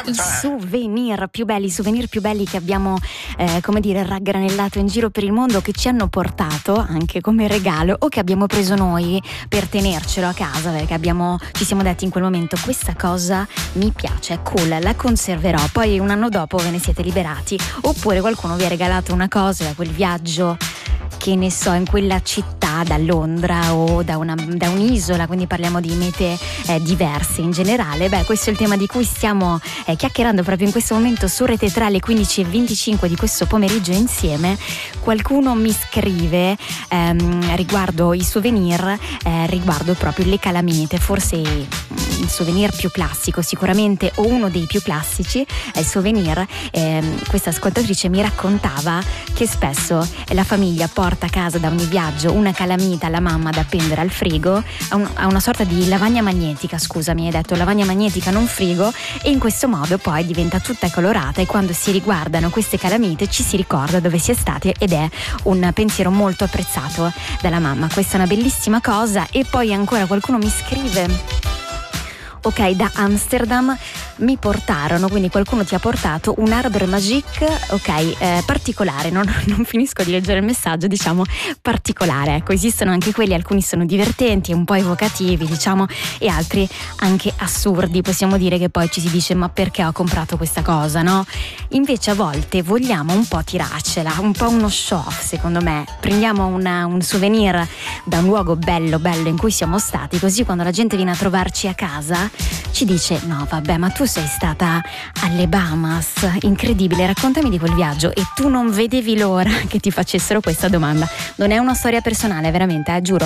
I souvenir più belli che abbiamo raggranellato in giro per il mondo, che ci hanno portato anche come regalo o che abbiamo preso noi per tenercelo a casa, perché ci siamo detti in quel momento: questa cosa mi piace, è cool, la conserverò. Poi un anno dopo ve ne siete liberati, oppure qualcuno vi ha regalato una cosa da quel viaggio, che ne so, in quella città, da Londra o da un'isola, quindi parliamo di mete diverse in generale. Questo è il tema di cui stiamo chiacchierando proprio in questo momento su Rete 3 alle 15:25 di questo pomeriggio insieme. Qualcuno mi scrive riguardo i souvenir, riguardo proprio le calamite, forse il souvenir più classico sicuramente, o uno dei più classici è il souvenir. Questa ascoltatrice mi raccontava che spesso la famiglia porta a casa da ogni viaggio una calamita alla mamma da appendere al frigo, a una sorta di lavagna magnetica, scusami, hai detto lavagna magnetica non frigo, e in questo modo poi diventa tutta colorata, e quando si riguardano queste calamite ci si ricorda dove si è stati, ed è un pensiero molto apprezzato dalla mamma. Questa è una bellissima cosa. E poi ancora qualcuno mi scrive: ok, da Amsterdam mi portarono, quindi qualcuno ti ha portato un Arbre Magique, particolare, non finisco di leggere il messaggio, diciamo particolare, ecco. Esistono anche quelli, alcuni sono divertenti e un po' evocativi, diciamo, e altri anche assurdi. Possiamo dire che poi ci si dice: ma perché ho comprato questa cosa, no? Invece a volte vogliamo un po' tirarcela, un po' uno show off, secondo me. Prendiamo un souvenir da un luogo bello in cui siamo stati, così quando la gente viene a trovarci a casa ci dice: no vabbè, ma tu sei stata alle Bahamas, incredibile, raccontami di quel viaggio. E tu non vedevi l'ora che ti facessero questa domanda. Non è una storia personale, veramente, giuro.